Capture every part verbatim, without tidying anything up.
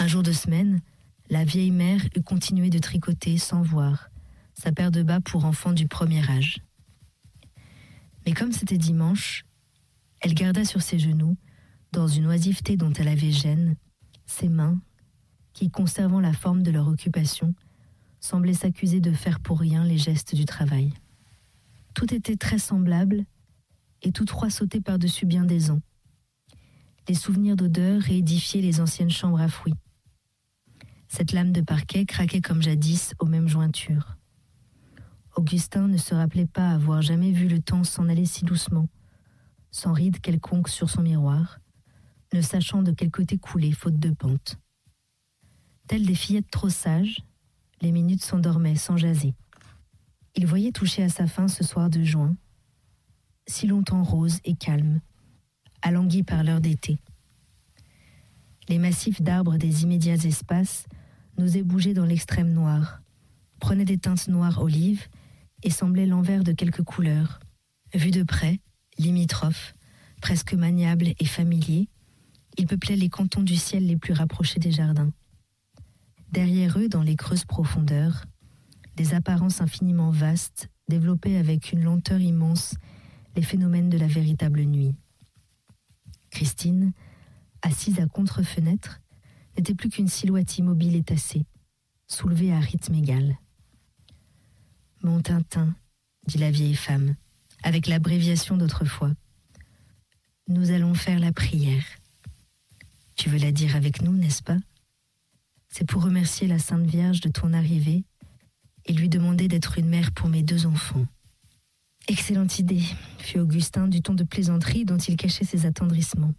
jour de semaine, la vieille mère eût continué de tricoter sans voir, sa paire de bas pour enfants du premier âge. Mais comme c'était dimanche, elle garda sur ses genoux, dans une oisiveté dont elle avait gêne, ses mains, qui, conservant la forme de leur occupation, semblaient s'accuser de faire pour rien les gestes du travail. Tout était très semblable, et tous trois sautaient par-dessus bien des ans. Les souvenirs d'odeur réédifiaient les anciennes chambres à fruits. Cette lame de parquet craquait comme jadis aux mêmes jointures. Augustin ne se rappelait pas avoir jamais vu le temps s'en aller si doucement, sans ride quelconque sur son miroir, ne sachant de quel côté couler faute de pente. Telles des fillettes trop sages, les minutes s'endormaient sans jaser. Il voyait toucher à sa fin ce soir de juin, si longtemps rose et calme, alangui par l'heure d'été. Les massifs d'arbres des immédiats espaces n'osaient bouger dans l'extrême noir, prenaient des teintes noires olives et semblaient l'envers de quelques couleurs. Vus de près, limitrophes, presque maniables et familiers, ils peuplaient les cantons du ciel les plus rapprochés des jardins. Derrière eux, dans les creuses profondeurs, des apparences infiniment vastes développaient avec une lenteur immense les phénomènes de la véritable nuit. Christine, assise à contre-fenêtre, n'était plus qu'une silhouette immobile et tassée, soulevée à rythme égal. « Mon Tintin, » dit la vieille femme, avec l'abréviation d'autrefois, « nous allons faire la prière. Tu veux la dire avec nous, n'est-ce pas? C'est pour remercier la Sainte Vierge de ton arrivée et lui demander d'être une mère pour mes deux enfants. » Excellente idée, fit Augustin du ton de plaisanterie dont il cachait ses attendrissements.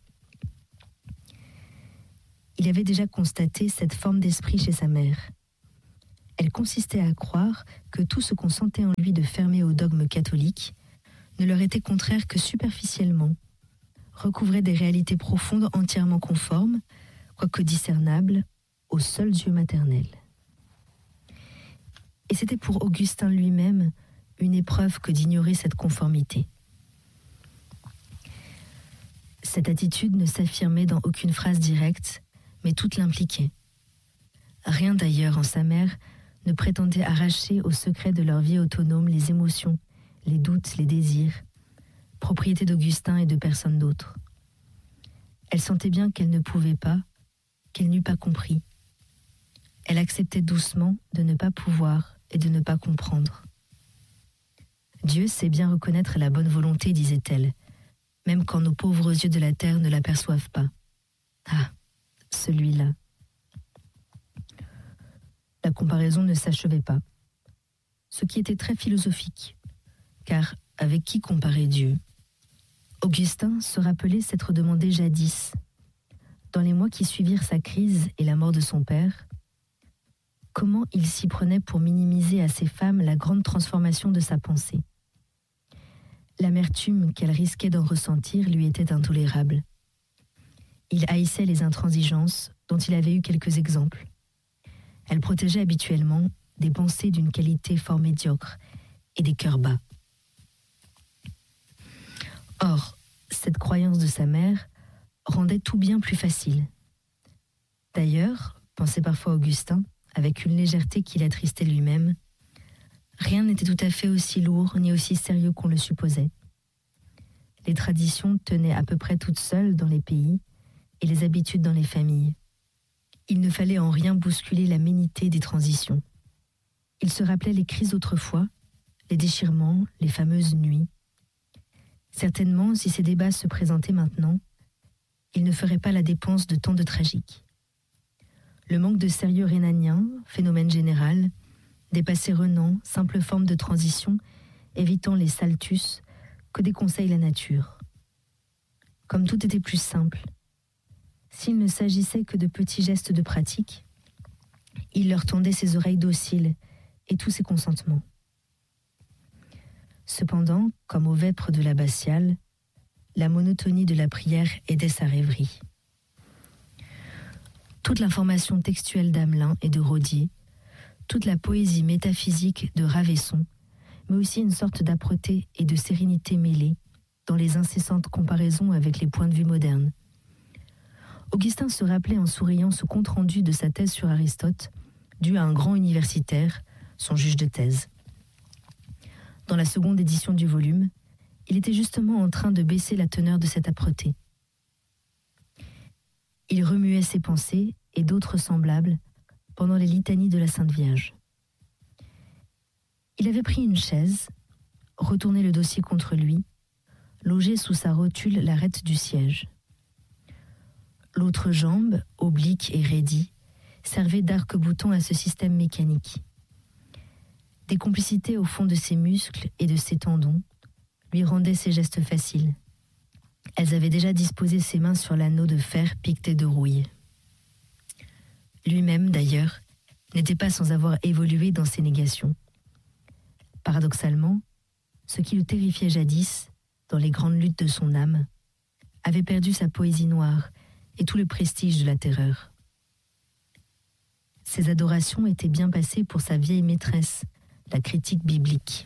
Il avait déjà constaté cette forme d'esprit chez sa mère. Elle consistait à croire que tout ce qu'on sentait en lui de fermé au dogme catholique ne leur était contraire que superficiellement, recouvrait des réalités profondes entièrement conformes, quoique discernables, au seul Dieu maternel. Et c'était pour Augustin lui-même une épreuve que d'ignorer cette conformité. Cette attitude ne s'affirmait dans aucune phrase directe, mais toute l'impliquait. Rien d'ailleurs en sa mère ne prétendait arracher au secret de leur vie autonome les émotions, les doutes, les désirs, propriété d'Augustin et de personne d'autre. Elle sentait bien qu'elle ne pouvait pas, qu'elle n'eût pas compris. Elle acceptait doucement de ne pas pouvoir et de ne pas comprendre. Dieu sait bien reconnaître la bonne volonté, disait-elle, même quand nos pauvres yeux de la terre ne l'aperçoivent pas. Ah, celui-là. La comparaison ne s'achevait pas, ce qui était très philosophique, car avec qui comparer Dieu? Augustin se rappelait s'être demandé jadis, dans les mois qui suivirent sa crise et la mort de son père, comment il s'y prenait pour minimiser à ces femmes la grande transformation de sa pensée. L'amertume qu'elle risquait d'en ressentir lui était intolérable. Il haïssait les intransigeances dont il avait eu quelques exemples. Elle protégeait habituellement des pensées d'une qualité fort médiocre et des cœurs bas. Or, cette croyance de sa mère rendait tout bien plus facile. D'ailleurs, pensait parfois Augustin, avec une légèreté qui l'attristait lui-même, rien n'était tout à fait aussi lourd ni aussi sérieux qu'on le supposait. Les traditions tenaient à peu près toutes seules dans les pays et les habitudes dans les familles. Il ne fallait en rien bousculer la ménité des transitions. Il se rappelait les crises d'autrefois, les déchirements, les fameuses nuits. Certainement, si ces débats se présentaient maintenant, il ne ferait pas la dépense de tant de tragiques. Le manque de sérieux rhénanien, phénomène général, des passés renants, simple forme de transition, évitant les saltus que déconseille la nature. Comme tout était plus simple, s'il ne s'agissait que de petits gestes de pratique, il leur tendait ses oreilles dociles et tous ses consentements. Cependant, comme aux vêpres de l'abbatiale, la monotonie de la prière aidait sa rêverie. Toute l'information textuelle d'Amelin et de Rodier, toute la poésie métaphysique de Ravesson, mais aussi une sorte d'âpreté et de sérénité mêlée dans les incessantes comparaisons avec les points de vue modernes. Augustin se rappelait en souriant ce compte-rendu de sa thèse sur Aristote, dû à un grand universitaire, son juge de thèse. Dans la seconde édition du volume, il était justement en train de baisser la teneur de cette âpreté. Il remuait ses pensées et d'autres semblables pendant les litanies de la Sainte Vierge. Il avait pris une chaise, retourné le dossier contre lui, logé sous sa rotule l'arête du siège. L'autre jambe, oblique et raidie, servait d'arc-bouton à ce système mécanique. Des complicités au fond de ses muscles et de ses tendons lui rendaient ses gestes faciles. Elles avaient déjà disposé ses mains sur l'anneau de fer piqueté de rouille. Lui-même, d'ailleurs, n'était pas sans avoir évolué dans ses négations. Paradoxalement, ce qui le terrifiait jadis, dans les grandes luttes de son âme, avait perdu sa poésie noire et tout le prestige de la terreur. Ses adorations étaient bien passées pour sa vieille maîtresse, la critique biblique.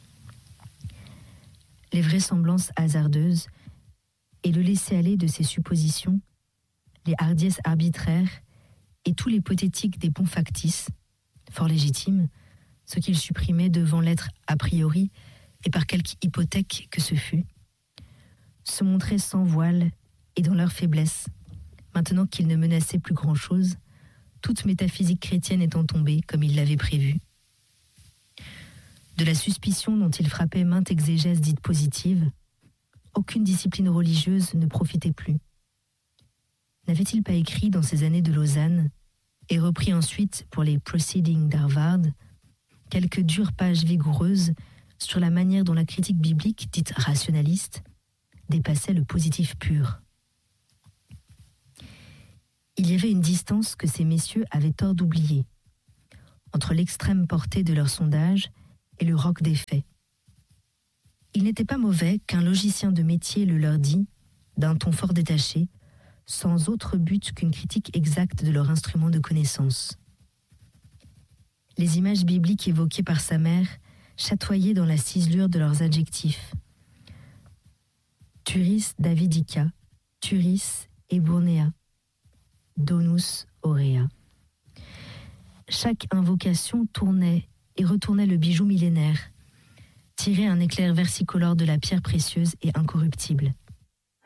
Les vraisemblances hasardeuses et le laisser-aller de ses suppositions, les hardiesses arbitraires et tous les hypothétiques des bons factices, fort légitimes, ce qu'il supprimait devant l'être a priori et par quelque hypothèque que ce fût, se montraient sans voile et dans leur faiblesse, maintenant qu'il ne menaçait plus grand-chose, toute métaphysique chrétienne étant tombée comme il l'avait prévu. De la suspicion dont il frappait mainte exégèse dite positive, aucune discipline religieuse ne profitait plus. N'avait-il pas écrit dans ses années de Lausanne, et repris ensuite pour les Proceedings d'Harvard, quelques dures pages vigoureuses sur la manière dont la critique biblique, dite rationaliste, dépassait le positif pur. Il y avait une distance que ces messieurs avaient tort d'oublier, entre l'extrême portée de leur sondage et le roc des faits. Il n'était pas mauvais qu'un logicien de métier le leur dît, d'un ton fort détaché, sans autre but qu'une critique exacte de leur instrument de connaissance. Les images bibliques évoquées par sa mère chatoyaient dans la ciselure de leurs adjectifs. Turis Davidica, Turis Eburnea, Donus Aurea. Chaque invocation tournait et retournait le bijou millénaire, tirait un éclair versicolore de la pierre précieuse et incorruptible.